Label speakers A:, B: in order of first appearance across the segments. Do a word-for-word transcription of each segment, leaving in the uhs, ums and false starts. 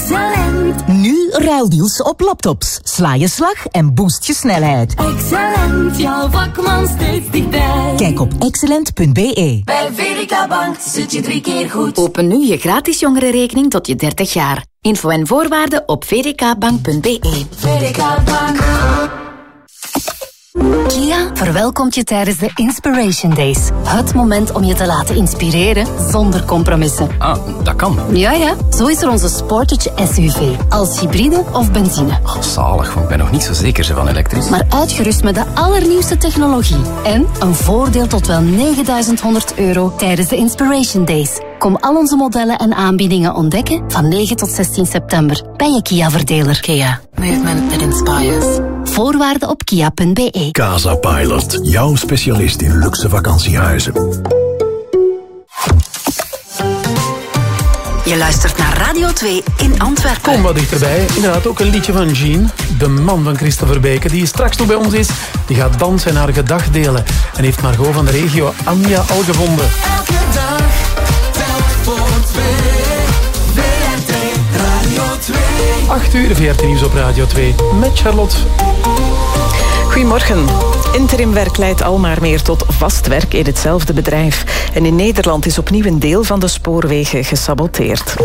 A: Excellent.
B: Nu ruildeals op laptops. Sla je slag en boost je snelheid.
A: Excellent, jouw vakman steeds dichtbij.
B: Kijk op excellent punt b e.
A: Bij V D K Bank zit je drie keer goed.
C: Open nu je gratis jongerenrekening tot je dertig jaar. Info en voorwaarden op v d k bank punt b e.
A: V D K Bank.
C: Kia verwelkomt je tijdens de Inspiration Days. Het moment om je te laten inspireren zonder compromissen.
D: Ah, dat kan.
C: Ja, ja. Zo is er onze Sportage S U V. Als hybride of benzine.
D: Oh, zalig, want ik ben nog niet zo zeker zo van elektrisch.
C: Maar uitgerust met de allernieuwste technologie. En een voordeel tot wel negenduizend honderd euro tijdens de Inspiration Days. Kom al onze modellen en aanbiedingen ontdekken van negen tot zestien september bij je Kia-verdeler. Kia. Movement that inspires. Voorwaarden op kia punt b e.
E: Casa Pilot, jouw specialist in luxe vakantiehuizen.
C: Je luistert naar Radio twee in Antwerpen.
F: Kom wat dichterbij. Inderdaad ook een liedje van Jean, de man van Christopher Beke, die straks nog bij ons is. Die gaat dansen en haar gedag delen. En heeft Margot van de regio Anja al gevonden.
A: Elke dag, telk voor twee. V R T Radio twee.
F: acht uur V R T Nieuws op Radio twee met Charlotte.
G: Goedemorgen. Interimwerk leidt al maar meer tot vast werk in hetzelfde bedrijf. En in Nederland is opnieuw een deel van de spoorwegen gesaboteerd.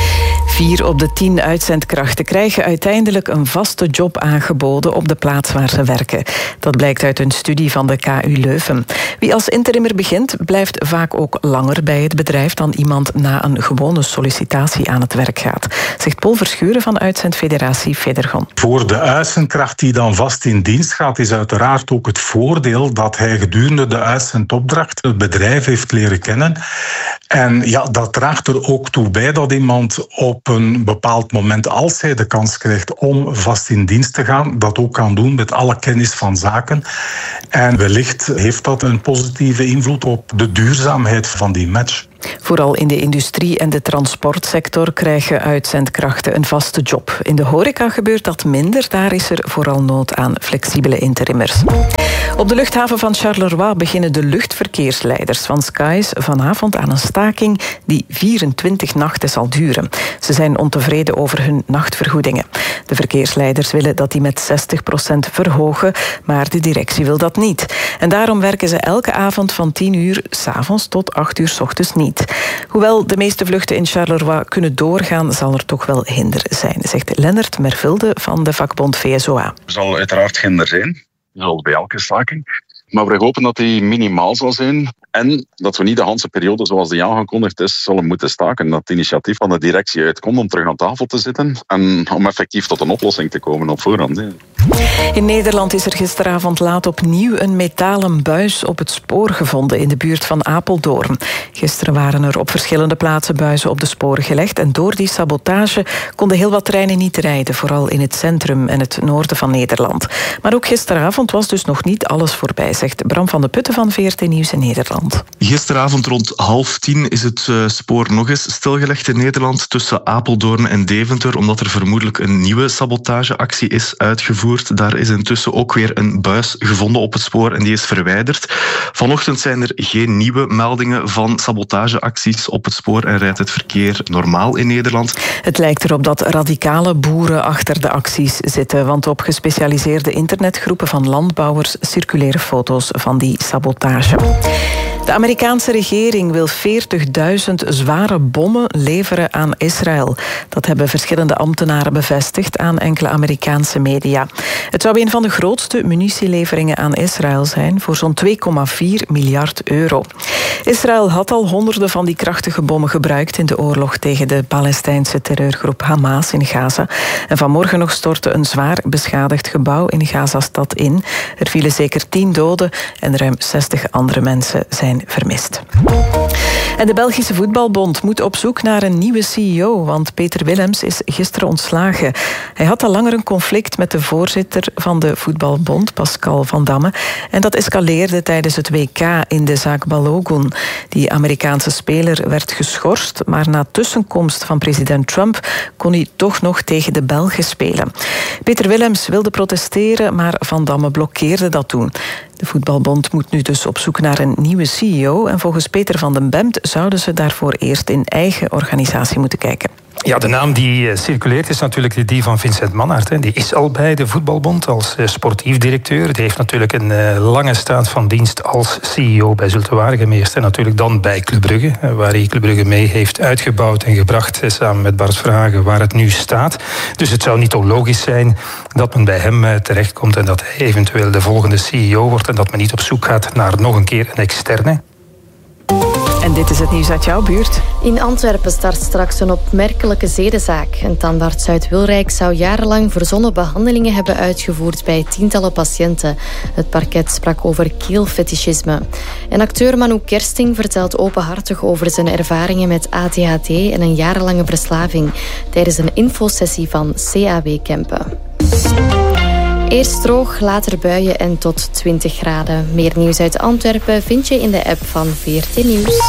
G: Vier op de tien uitzendkrachten krijgen uiteindelijk een vaste job aangeboden op de plaats waar ze werken. Dat blijkt uit een studie van de K U Leuven. Wie als interimmer begint, blijft vaak ook langer bij het bedrijf dan iemand na een gewone sollicitatie aan het werk gaat, zegt Paul Verschuren van Uitzendfederatie Federgon.
H: Voor de uitzendkracht die dan vast in dienst gaat, is uiteraard ook het voordeel dat hij gedurende de uitzendopdracht het bedrijf heeft leren kennen. En ja, dat draagt er ook toe bij dat iemand op een bepaald moment, als hij de kans krijgt om vast in dienst te gaan, dat ook kan doen met alle kennis van zaken. En wellicht heeft dat een positieve invloed op de duurzaamheid van die match.
G: Vooral in de industrie en de transportsector krijgen uitzendkrachten een vaste job. In de horeca gebeurt dat minder. Daar is er vooral nood aan flexibele interimmers. Op de luchthaven van Charleroi beginnen de luchtverkeersleiders van Skies vanavond aan een staking die vierentwintig nachten zal duren. Ze zijn ontevreden over hun nachtvergoedingen. De verkeersleiders willen dat die met zestig procent verhogen, maar de directie wil dat niet. En daarom werken ze elke avond van tien uur 's avonds tot acht uur 's ochtends niet. Hoewel de meeste vluchten in Charleroi kunnen doorgaan, zal er toch wel hinder zijn, zegt Lennart Mervelde van de vakbond V S O A.
I: Er zal uiteraard hinder zijn, zoals bij elke staking. Maar we hopen dat die minimaal zal zijn en dat we niet de hele periode zoals die aangekondigd is zullen moeten staken. Dat het initiatief van de directie uitkomt om terug aan tafel te zitten en om effectief tot een oplossing te komen op voorhand.
G: In Nederland is er gisteravond laat opnieuw een metalen buis op het spoor gevonden in de buurt van Apeldoorn. Gisteren waren er op verschillende plaatsen buizen op de sporen gelegd en door die sabotage konden heel wat treinen niet rijden, vooral in het centrum en het noorden van Nederland. Maar ook gisteravond was dus nog niet alles voorbij, zegt Bram van de Putten van V R T Nieuws in Nederland.
J: Gisteravond rond half tien is het uh, spoor nog eens stilgelegd in Nederland tussen Apeldoorn en Deventer, omdat er vermoedelijk een nieuwe sabotageactie is uitgevoerd. Daar is intussen ook weer een buis gevonden op het spoor en die is verwijderd. Vanochtend zijn er geen nieuwe meldingen van sabotageacties op het spoor en rijdt het verkeer normaal in Nederland.
G: Het lijkt erop dat radicale boeren achter de acties zitten, want op gespecialiseerde internetgroepen van landbouwers circuleren foto's van die sabotage. De Amerikaanse regering wil veertigduizend zware bommen leveren aan Israël. Dat hebben verschillende ambtenaren bevestigd aan enkele Amerikaanse media. Het zou een van de grootste munitieleveringen aan Israël zijn voor zo'n twee komma vier miljard euro. Israël had al honderden van die krachtige bommen gebruikt in de oorlog tegen de Palestijnse terreurgroep Hamas in Gaza. En vanmorgen nog stortte een zwaar beschadigd gebouw in Gazastad in. Er vielen zeker tien doden en ruim zestig andere mensen zijn vermist. En de Belgische Voetbalbond moet op zoek naar een nieuwe C E O, want Peter Willems is gisteren ontslagen. Hij had al langer een conflict met de voorzitter van de Voetbalbond, Pascal Van Damme, en dat escaleerde tijdens het W K in de zaak Balogun. Die Amerikaanse speler werd geschorst, maar na tussenkomst van president Trump kon hij toch nog tegen de Belgen spelen. Peter Willems wilde protesteren, maar Van Damme blokkeerde dat toen. De Voetbalbond moet nu dus op zoek naar een nieuwe C E O en volgens Peter van den Bemt zouden ze daarvoor eerst in eigen organisatie moeten kijken.
K: Ja, de naam die uh, circuleert is natuurlijk die van Vincent Manhart. Hè. Die is al bij de Voetbalbond als uh, sportief directeur. Die heeft natuurlijk een uh, lange staat van dienst als C E O bij Zulte Waregem eerst. En natuurlijk dan bij Club Brugge, uh, waar hij Club Brugge mee heeft uitgebouwd en gebracht, uh, samen met Bart Verhagen, waar het nu staat. Dus het zou niet onlogisch zijn dat men bij hem uh, terechtkomt en dat hij eventueel de volgende C E O wordt en dat men niet op zoek gaat naar nog een keer een externe.
G: En dit is het nieuws uit jouw buurt.
L: In Antwerpen start straks een opmerkelijke zedenzaak. Een tandarts uit Wilrijk zou jarenlang verzonnen behandelingen hebben uitgevoerd bij tientallen patiënten. Het parket sprak over keelfetischisme. En acteur Manu Kersting vertelt openhartig over zijn ervaringen met A D H D en een jarenlange verslaving tijdens een infosessie van C A W-Kempen. Eerst droog, later buien en tot twintig graden. Meer nieuws uit Antwerpen vind je in de app van V R T Nieuws.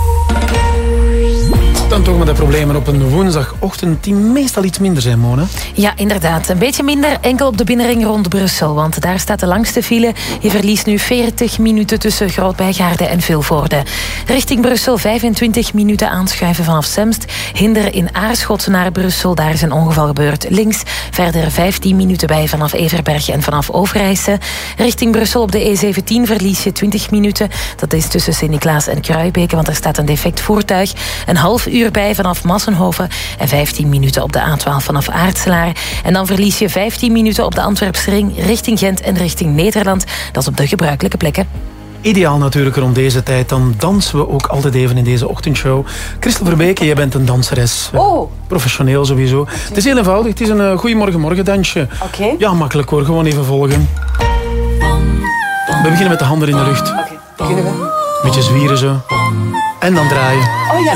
F: Dan toch met de problemen op een woensdagochtend die meestal iets minder zijn, Mona.
M: Ja, inderdaad. Een beetje minder, enkel op de binnenring rond Brussel. Want daar staat de langste file. Je verliest nu veertig minuten tussen Groot-Bijgaarde en Vilvoorde. Richting Brussel vijfentwintig minuten aanschuiven vanaf Semst. Hinder in Aarschot naar Brussel. Daar is een ongeval gebeurd. Links verder vijftien minuten bij vanaf Everberg en vanaf Overijse. Richting Brussel op de E zeventien verlies je twintig minuten. Dat is tussen Sint-Niklaas en Kruibeke, want er staat een defect voertuig. Een half uur bij vanaf Massenhoven en vijftien minuten op de A twaalf vanaf Aartselaar. En dan verlies je vijftien minuten op de Antwerpsring richting Gent en richting Nederland. Dat is op de gebruikelijke plekken.
F: Ideaal natuurlijk rond deze tijd. Dan dansen we ook altijd even in deze ochtendshow. Christel Verbeke, jij bent een danseres.
N: Oh.
F: Professioneel sowieso. Het is heel eenvoudig. Het is een uh, goeiemorgen-morgen dansje.
N: Oké. Okay.
F: Ja, makkelijk hoor. Gewoon even volgen. We beginnen met de handen in de lucht.
N: Oké, okay. Beginnen we.
F: Beetje zwieren zo. En dan draaien.
N: Oh ja.